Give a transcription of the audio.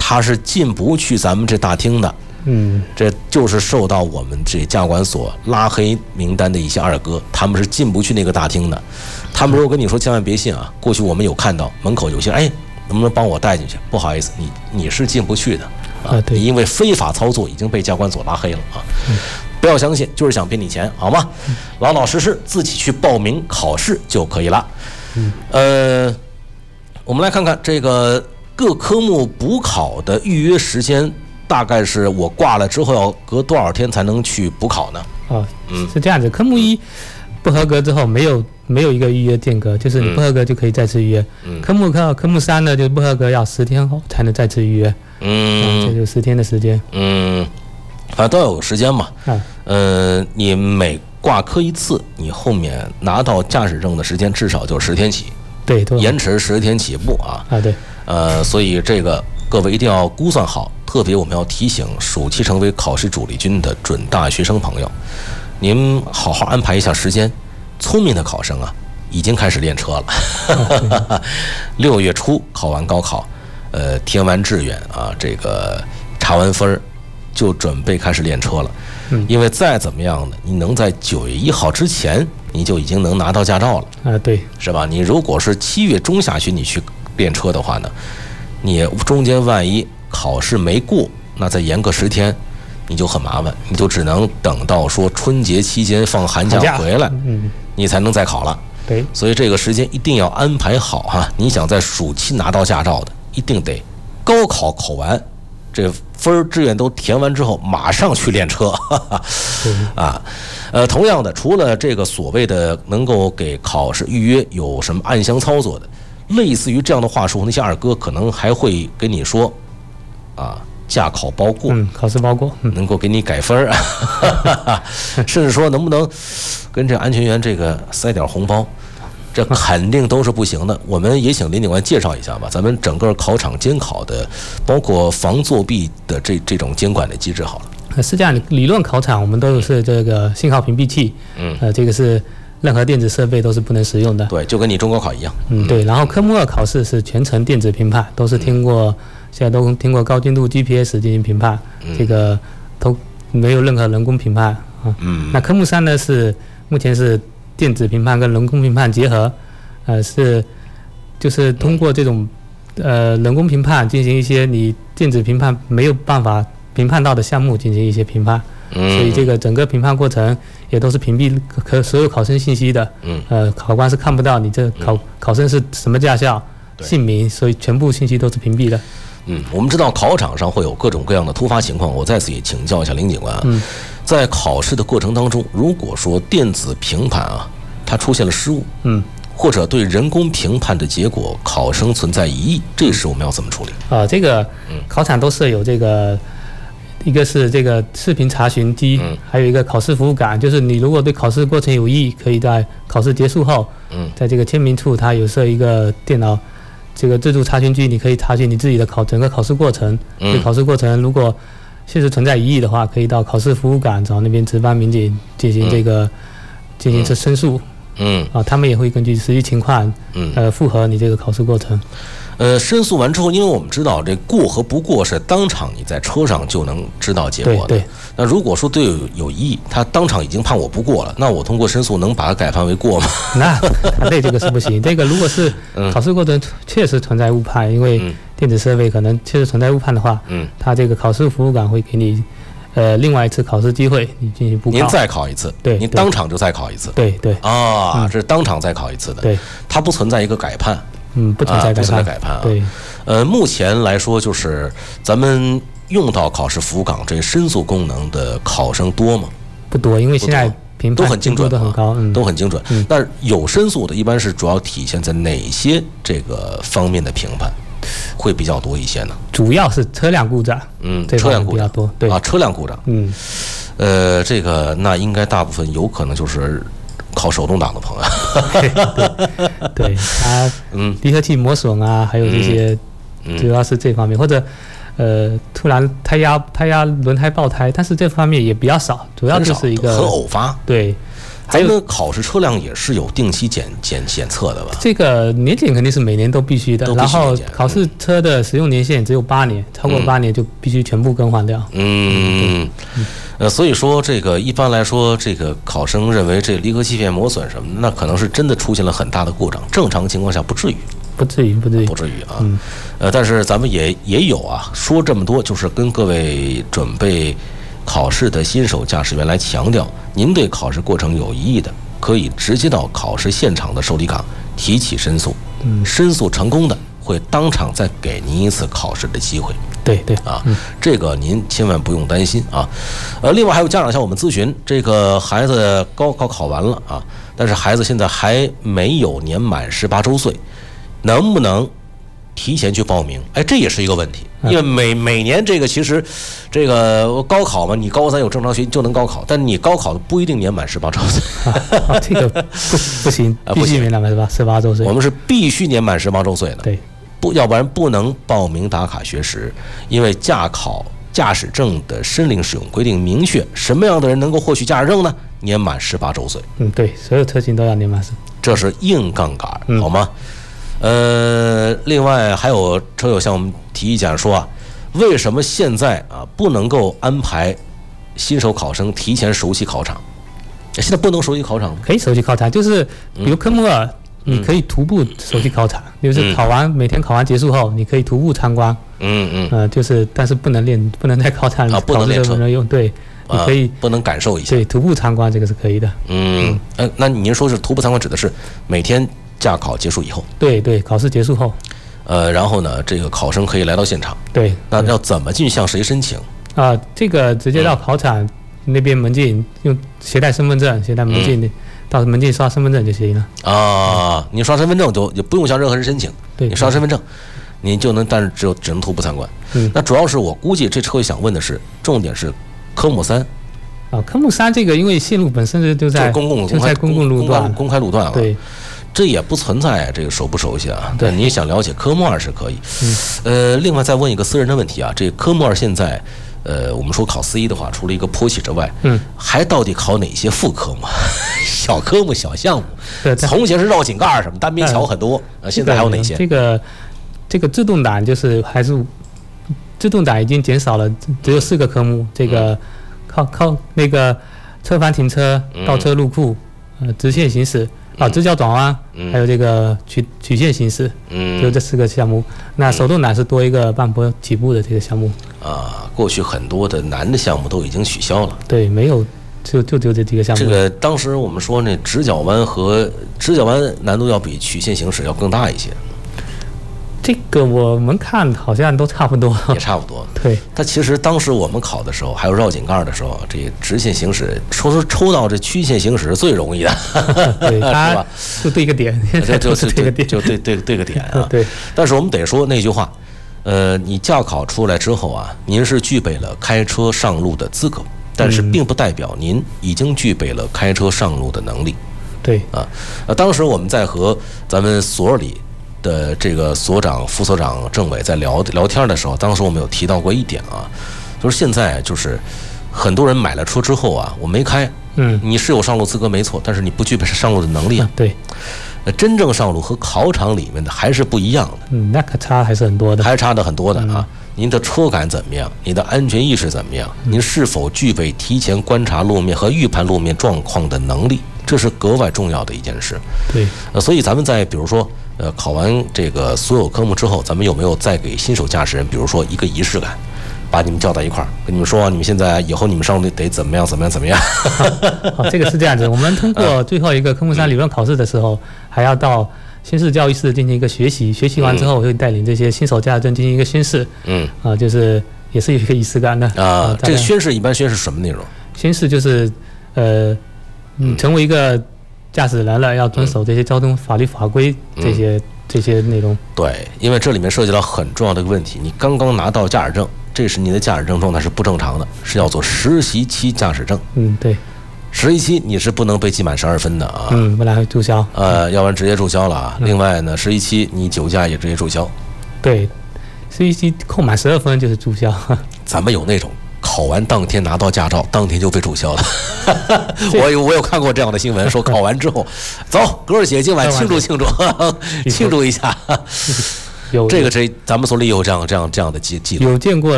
他是进不去咱们这大厅的。这就是受到我们这驾管所拉黑名单的一些二哥，他们是进不去那个大厅的。他们如果跟你说千万别信啊，过去我们有看到门口有些能不能帮我带进去？不好意思，你是进不去的啊，对，因为非法操作已经被驾管所拉黑了啊。不要相信，就是想骗你钱，好吗？老老实实自己去报名考试就可以了。我们来看看这个各科目补考的预约时间。大概是我挂了之后要隔多少天才能去补考呢？ 是这样子。科目1不合格之后没有一个预约间隔，就是你不合格就可以再次预约。科目3呢，就是不合格要10天后才能再次预约。这就10天的时间。反正都要有时间嘛。你每挂科一次，你后面拿到驾驶证的时间至少就10天起。 对， 延迟10天起步啊。 对。 所以这个各位一定要估算好。特别我们要提醒暑期成为考试主力军的准大学生朋友，您好好安排一下时间。聪明的考生啊，已经开始练车了。6月初考完高考，填完志愿啊，这个查完分就准备开始练车了。因为再怎么样呢，你能在9月1号之前，你就已经能拿到驾照了。 对， 是吧？你如果是7月中下旬你去练车的话呢，你中间万一考试没过，那再延个10天，你就很麻烦，你就只能等到说春节期间放寒假回来，你才能再考了。 对， 所以这个时间一定要安排好哈。你想在暑期拿到驾照的，一定得高考考完，这志愿都填完之后，马上去练车。同样的，除了这个所谓的能够给考试预约有什么暗箱操作的，类似于这样的话术，那些二哥可能还会跟你说。驾考包过， 考试包过， 能够给你改分甚至说能不能跟这安全员这个塞点红包，这肯定都是不行的。我们也请林警官介绍一下吧，咱们整个考场监考的，包括防作弊的这种监管的机制好了。 是这样，理论考场我们都是这个信号屏蔽器，这个是任何电子设备都是不能使用的。 对，就跟你中高考一样。 对。然后科目2考试是全程电子评判，都是现在都听过高精度 GPS 进行评判，这个都没有任何人工评判啊。那科目3呢是目前是电子评判跟人工评判结合，就是通过这种人工评判进行一些你电子评判没有办法评判到的项目进行一些评判。所以这个整个评判过程也都是屏蔽所有考生信息的。考官是看不到你这考生是什么驾校、姓名，所以全部信息都是屏蔽的。 我们知道考场上会有各种各样的突发情况，我在此也请教一下林警官啊。在考试的过程当中，如果说电子评判啊，它出现了失误，或者对人工评判的结果考生存在疑义，这时我们要怎么处理？ 这个考场都设有这个。一个是这个视频查询机，还有一个考试服务杆，就是你如果对考试过程有异议，可以在考试结束后，在这个签名处，它有设一个电脑这个自助查询机，你可以查询你自己的整个考试过程。对考试过程如果确实存在疑义的话，可以到考试服务杆找那边值班民警进行申诉。他们也会根据实际情况，复核你这个考试过程。 申诉完之后，因为我们知道这过和不过是当场你在车上就能知道结果的。 对。 那如果说对有异议，他当场已经判我不过了，那我通过申诉能把它改判为过吗？ 那这个是不行。这个如果是考试过程确实存在误判，因为电子设备可能确实存在误判的话，他这个考试服务岗会给你另外一次考试机会，你进行补考。您再考一次， 对， 您当场就再考一次。 对。 这是当场再考一次的。 对， 它不存在一个改判。 不存在改判啊。 对。 目前来说，就是咱们用到考试服务岗这申诉功能的考生多吗？ 不多，因为现在评判都很精准， 都很高， 都很精准。但是有申诉的，一般是主要体现在哪些这个方面的评判会比较多一些呢？ 主要是车辆故障， 车辆故障比较多。对车辆故障，这个那应该大部分有可能就是考手动挡的朋友。 对，它离合器磨损啊，还有这些，主要是这方面，或者突然胎压轮胎爆胎，但是这方面也比较少，主要就是一个很偶发。 对， 咱们考试车辆也是有定期检测的吧？ 这个年检肯定是每年都必须的，然后考试车的使用年限只有8年，超过8年就必须全部更换掉。 所以说这个一般来说，这个考生认为这离合器片磨损什么的，那可能是真的出现了很大的故障，正常情况下不至于啊。但是咱们也有啊，说这么多就是跟各位准备考试的新手驾驶员来强调，您对考试过程有疑义的，可以直接到考试现场的受理岗提起申诉，申诉成功的会当场再给您一次考试的机会。 对啊，这个您千万不用担心啊。另外还有家长向我们咨询，这个孩子高考考完了啊，但是孩子现在还没有年满18周岁，能不能提前去报名？这也是一个问题，因为每年这个其实这个高考嘛，你高3有正常学习就能高考，但你高考的不一定年满18周岁。 这个不行，必须年满18周岁。 我们是必须年满18周岁的。 对。 要不然不能报名打卡学时，因为驾驶证的申领使用规定明确，什么样的人能够获取驾驶证呢？年满18周岁。 对，所有车型都要年满18。 这是硬杠杆，好吗？另外还有车友向我们提意见说啊，为什么现在啊不能够安排新手考生提前熟悉考场？现在不能熟悉考场吗？ 可以熟悉考场，就是比如科目2。你可以徒步熟悉考场，就是每天考完结束后，你可以徒步参观。就是但是不能在考场里不能练车用。对，你可以不能感受一下。 对，徒步参观这个是可以的。 那您说是徒步参观指的是每天驾考结束以后？ 对，考试结束后。 然后呢，这个考生可以来到现场。 对。 那要怎么进去？向谁申请？ 这个直接到考场那边门禁，用携带身份证，携带门禁到门禁刷身份证就行了。 你刷身份证就不用向任何人申请。 对， 你刷身份证，你就能，但是只能徒步参观。那主要是我估计这车想问的是，重点是科目3。 科目3这个因为线路本身就在公共路段， 公开路段啊。 对， 这也不存在这个熟不熟悉啊。对，你想了解科目2是可以。另外再问一个私人的问题啊，这科目2现在。我们说考C1的话，除了一个坡起之外，还到底考哪些副科目？小科目、小项目。从前是绕井盖什么单边桥很多，现在还有哪些？ 这个自动挡就是还是自动挡已经减少了，只有4个科目。这个靠那个侧翻停车、倒车入库、直线行驶。直角转弯，还有这个曲线行驶，就这4个项目。那手动挡是多一个半坡起步的这个项目。 过去很多的难的项目都已经取消了。 对，没有，就这几个项目。 这个当时我们说那直角弯难度要比曲线行驶要更大一些。 这个我们看好像都差不多， 也差不多。 对， 它其实当时我们考的时候，还有绕井盖的时候，这直线行驶抽到这曲线行驶是最容易的。 对，它就对个点， 就对个点啊。 对。 但是我们得说那句话，你驾考出来之后啊，您是具备了开车上路的资格，但是并不代表您已经具备了开车上路的能力。 对。 当时我们在和咱们所里的这个所长、副所长、政委在聊天的时候，当时我们有提到过一点啊，就是现在就是很多人买了车之后啊，我没开，你是有上路资格没错，但是你不具备上路的能力。 对， 真正上路和考场里面的还是不一样的。 那可差还是很多的， 还差的很多的啊。您的车感怎么样？你的安全意识怎么样？您是否具备提前观察路面和预判路面状况的能力？这是格外重要的一件事。 对， 所以咱们在比如说考完这个所有科目之后，咱们有没有再给新手驾驶人，比如说一个仪式感，把你们叫到一块儿，跟你们说，你们现在以后你们上路得怎么样？ 这个是这样子。我们通过最后一个科目3理论考试的时候，还要到新式教育室进行一个学习，学习完之后，我会带领这些新手驾驶证进行一个宣誓。就是也是有一个仪式感的啊。这个宣誓一般宣誓什么内容？ 宣誓就是成为一个驾驶人了，要遵守这些交通法律法规这些内容。 对，因为这里面涉及到很重要的一个问题，你刚刚拿到驾驶证，这时你的驾驶证状态是不正常的，是要做实习期驾驶证。 对。 实习期你是不能被记满12分的啊， 不然会注销。 要不然直接注销了啊。另外呢，实习期你酒驾也直接注销。 对，实习期扣满12分就是注销。 咱们有那种考考完当天拿到驾照，当天就被注销了。我有看过这样的新闻，说考完之后，走，哥儿姐今晚庆祝庆祝，庆祝一下。这咱们所里有这样的记录， 有见过。